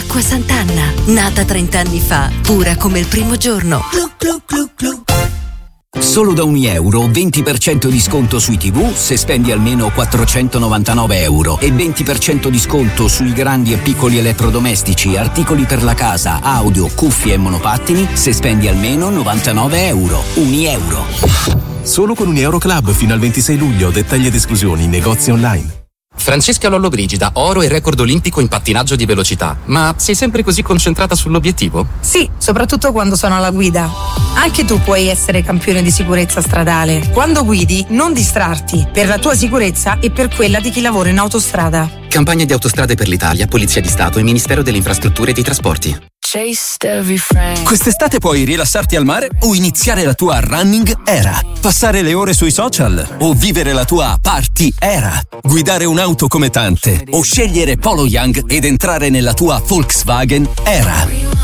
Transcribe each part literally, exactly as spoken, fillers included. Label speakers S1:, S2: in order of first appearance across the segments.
S1: Acqua Sant'Anna, nata trent'anni fa, pura come il primo giorno. Glu, glu, glu, glu.
S2: Solo da un euro, venti per cento di sconto sui tivù se spendi almeno quattrocentonovantanove euro e venti per cento di sconto sui grandi e piccoli elettrodomestici, articoli per la casa, audio, cuffie e monopattini se spendi almeno novantanove euro. Un euro.
S3: Solo con un Euro Club fino al ventisei luglio. Dettagli ed esclusioni in negozi online.
S4: Francesca Lollobrigida, oro e record olimpico in pattinaggio di velocità. Ma sei sempre così concentrata sull'obiettivo?
S5: Sì, soprattutto quando sono alla guida. Anche tu puoi essere campione di sicurezza stradale. Quando guidi, non distrarti, per la tua sicurezza e per quella di chi lavora in autostrada.
S4: Campagna di Autostrade per l'Italia, Polizia di Stato e Ministero delle Infrastrutture e dei Trasporti.
S2: Quest'estate puoi rilassarti al mare o iniziare la tua running era. Passare le ore sui social o vivere la tua party era. Guidare un'auto come tante o scegliere Polo Young ed entrare nella tua Volkswagen era.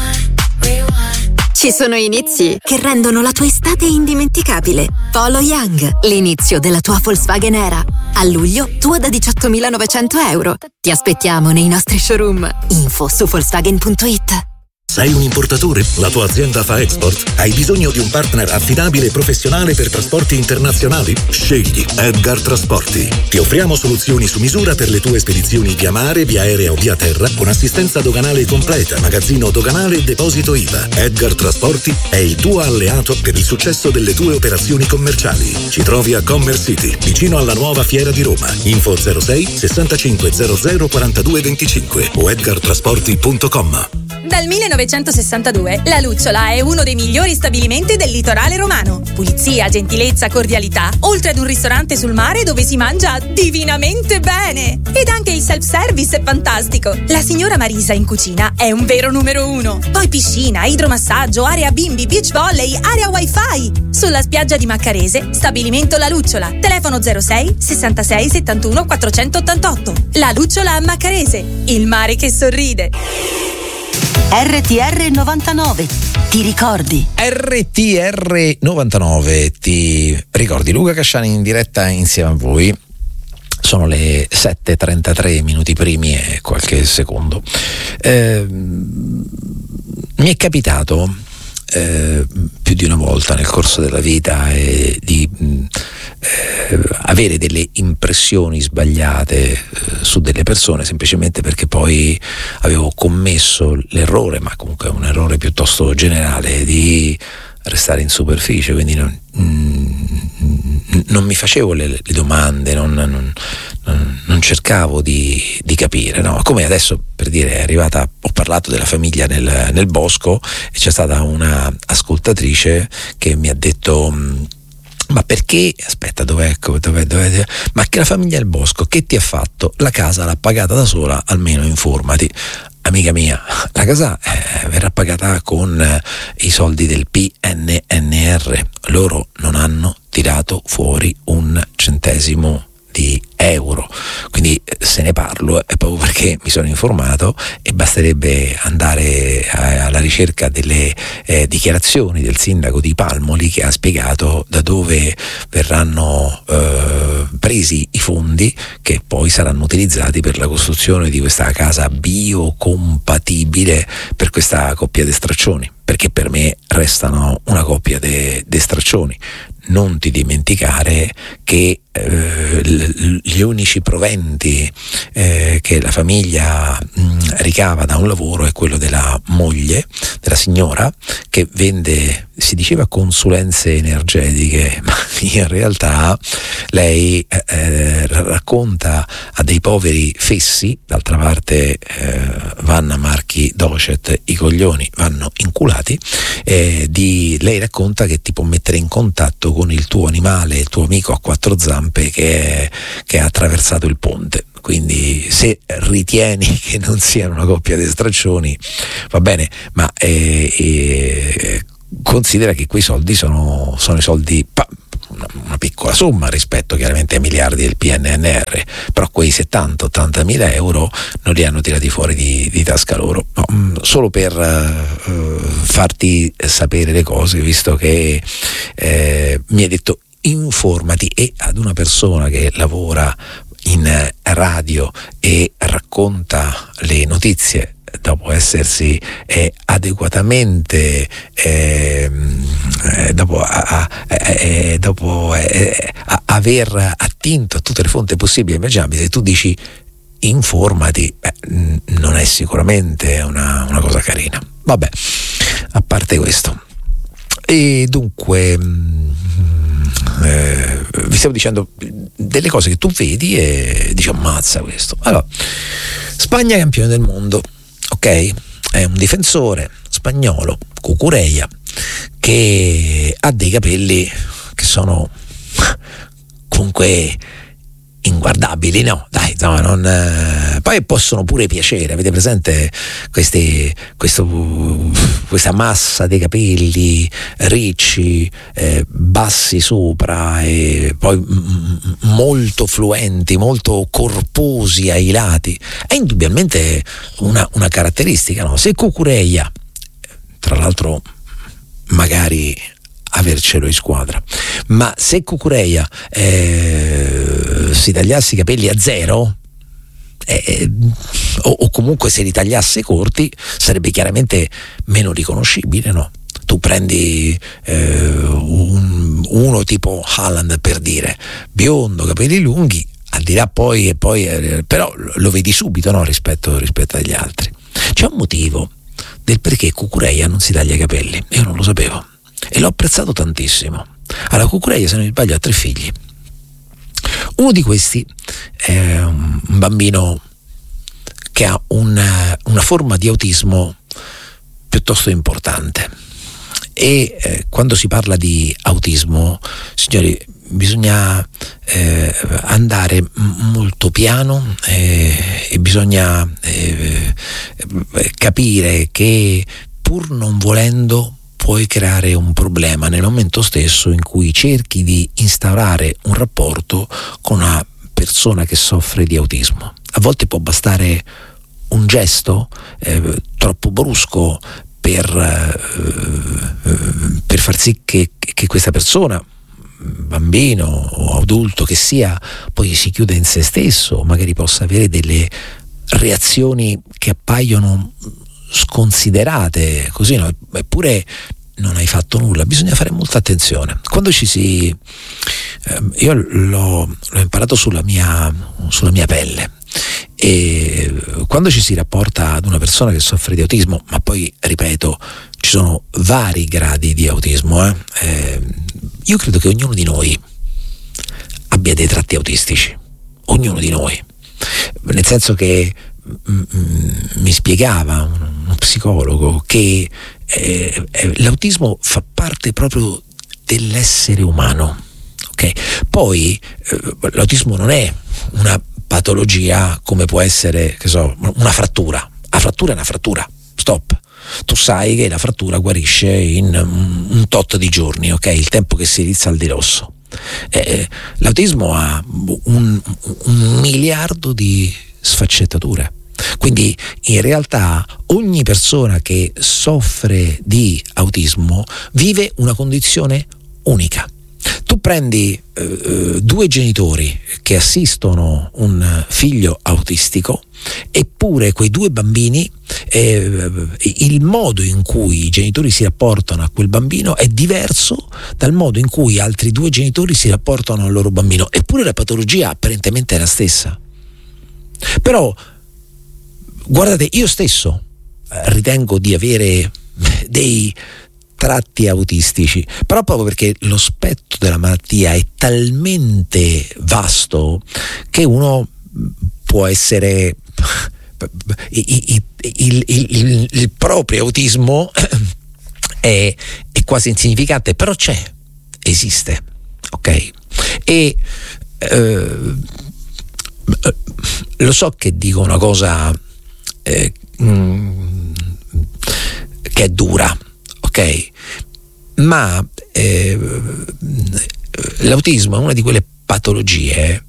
S1: Ci sono inizi che rendono la tua estate indimenticabile. Polo Young, l'inizio della tua Volkswagen era. A luglio, tua da diciottomilanovecento euro. Ti aspettiamo nei nostri showroom. Info su Volkswagen punto it.
S6: Sei un importatore? La tua azienda fa export? Hai bisogno di un partner affidabile e professionale per trasporti internazionali? Scegli Edgar Trasporti. Ti offriamo soluzioni su misura per le tue spedizioni via mare, via aerea o via terra con assistenza doganale completa, magazzino doganale e deposito I V A. Edgar Trasporti è il tuo alleato per il successo delle tue operazioni commerciali. Ci trovi a Commerce City, vicino alla nuova Fiera di Roma. Info zero sei sessantacinque zero zero quarantadue venticinque o edgar trasporti punto com.
S7: Dal millenovecentosessantadue La Lucciola è uno dei migliori stabilimenti del litorale romano. Pulizia, gentilezza, cordialità, oltre ad un ristorante sul mare dove si mangia divinamente bene. Ed anche il self-service è fantastico. La signora Marisa in cucina è un vero numero uno. Poi piscina, idromassaggio, area bimbi, beach volley, area wifi. Sulla spiaggia di Maccarese, stabilimento La Lucciola. Telefono zero sei sessantasei settantuno quattrocentottantotto. La Lucciola a Maccarese, il mare che sorride.
S1: R T R novantanove, ti ricordi?
S8: R T R novantanove, ti ricordi? Luca Casciani in diretta insieme a voi. Sono le sette e trentatré minuti primi e qualche secondo. Eh, mi è capitato eh, più di una volta nel corso della vita eh, di eh, avere delle impressioni sbagliate eh, su delle persone, semplicemente perché poi avevo commesso l'errore, ma comunque un errore piuttosto generale, di restare in superficie, quindi non, mm, non mi facevo le, le domande, non, non, non, non cercavo di, di capire, no? Come adesso, per dire, è arrivata, ho parlato della famiglia nel, nel bosco e c'è stata una ascoltatrice che mi ha detto: ma perché, aspetta, dov'è, dov'è, dov'è, ma che la famiglia del bosco che ti ha fatto? La casa l'ha pagata da sola, almeno informati. Amica mia, la casa eh, verrà pagata con eh, i soldi del P N R R. Loro non hanno tirato fuori un centesimo di euro, quindi se ne parlo è proprio perché mi sono informato e basterebbe andare a, alla ricerca delle eh, dichiarazioni del sindaco di Palmoli, che ha spiegato da dove verranno eh, presi i fondi che poi saranno utilizzati per la costruzione di questa casa biocompatibile per questa coppia di straccioni, perché per me restano una coppia di straccioni. Non ti dimenticare che eh, l- gli unici proventi eh, che la famiglia mh, ricava da un lavoro è quello della moglie, della signora, che vende, si diceva, consulenze energetiche, ma in realtà lei eh, racconta a dei poveri fessi. D'altra parte eh, Vanna Marchi Docet, i coglioni vanno inculati, eh, di, lei racconta che ti può mettere in contatto con il tuo animale, il tuo amico a quattro zampe che, è, che ha attraversato il ponte. Quindi se ritieni che non siano una coppia di straccioni, va bene, ma eh, eh, considera che quei soldi sono, sono i soldi, pa- una, una piccola somma rispetto chiaramente ai miliardi del P N R R, però quei settanta ottanta mila euro non li hanno tirati fuori di, di tasca loro. No, mh, solo per uh, farti sapere le cose, visto che eh, mi hai detto informati, e ad una persona che lavora in radio e racconta le notizie dopo essersi eh, adeguatamente eh, eh, dopo, a, a, eh, dopo eh, a, aver attinto a tutte le fonti possibili e immaginabili, se tu dici informati, beh, non è sicuramente una, una cosa carina. Vabbè, a parte questo, e dunque eh, vi stavo dicendo delle cose che tu vedi e dici ammazza questo. Allora, Spagna campione del mondo, ok? È un difensore spagnolo, Cucurella, che ha dei capelli che sono comunque inguardabili, no? Dai, insomma, non, eh, poi possono pure piacere. Avete presente questi, questo, questa massa dei capelli ricci, eh, bassi sopra e poi m- molto fluenti, molto corposi ai lati? È indubbiamente una, una caratteristica, no? Se Cucurella, tra l'altro magari avercelo in squadra, ma se Cucurella eh, si tagliasse i capelli a zero eh, o, o comunque se li tagliasse corti, sarebbe chiaramente meno riconoscibile, no? Tu prendi eh, un, uno tipo Haaland, per dire, biondo, capelli lunghi, al di là poi e poi eh, però lo vedi subito, no? rispetto, rispetto agli altri. C'è un motivo del perché Cucurella non si taglia i capelli, io non lo sapevo e l'ho apprezzato tantissimo. Allora, Cucurella, se non mi sbaglio, ha tre figli. Uno di questi è un bambino che ha una, una forma di autismo piuttosto importante e eh, quando si parla di autismo, signori, bisogna eh, andare m- molto piano eh, e bisogna eh, capire che pur non volendo puoi creare un problema nel momento stesso in cui cerchi di instaurare un rapporto con una persona che soffre di autismo. A volte può bastare un gesto eh, troppo brusco per, eh, per far sì che, che questa persona, bambino o adulto che sia, poi si chiude in se stesso, magari possa avere delle reazioni che appaiono sconsiderate, così, no? Eppure non hai fatto nulla. Bisogna fare molta attenzione quando ci si eh, io l'ho, l'ho imparato sulla mia sulla mia pelle, e quando ci si rapporta ad una persona che soffre di autismo, ma poi ripeto, ci sono vari gradi di autismo, eh? Eh, io credo che ognuno di noi abbia dei tratti autistici, ognuno di noi, nel senso che mi spiegava uno psicologo che eh, l'autismo fa parte proprio dell'essere umano, ok? Poi eh, l'autismo non è una patologia come può essere, che so, una frattura. La frattura è una frattura, stop. Tu sai che la frattura guarisce in un, un tot di giorni, ok? Il tempo che si rizza al di rosso. Eh, l'autismo ha un, un miliardo di sfaccettature, quindi in realtà ogni persona che soffre di autismo vive una condizione unica. Tu prendi eh, due genitori che assistono un figlio autistico, eppure quei due bambini, eh, il modo in cui i genitori si rapportano a quel bambino è diverso dal modo in cui altri due genitori si rapportano al loro bambino, eppure la patologia apparentemente è la stessa. Però guardate, io stesso ritengo di avere dei tratti autistici, però proprio perché lo spettro della malattia è talmente vasto che uno può essere il, il, il, il proprio autismo è, è quasi insignificante, però c'è, esiste, ok? E eh, lo so che dico una cosa eh, mh, che è dura, ok? Ma eh, l'autismo è una di quelle patologie